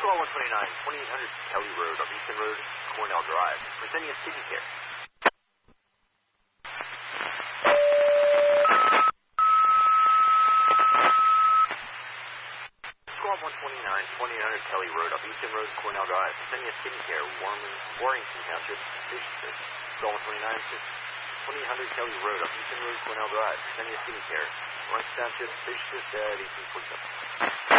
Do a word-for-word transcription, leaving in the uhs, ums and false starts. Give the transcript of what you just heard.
Squad one twenty-nine, twenty-eight hundred Kelly Road, up Easton Road, Cornell Drive. Fresenius Kidney Care. Squad one twenty-nine, twenty-eight hundred Kelly Road, up Easton Road, Cornell Drive. Fresenius Kidney Care, Warman, Warrington Township, Station six. Squad one twenty-nine, twenty-eight hundred Kelly Road, up Easton Road, Cornell Drive. Fresenius Kidney Care, Warrington Township, Station six, at eighteen forty-seven.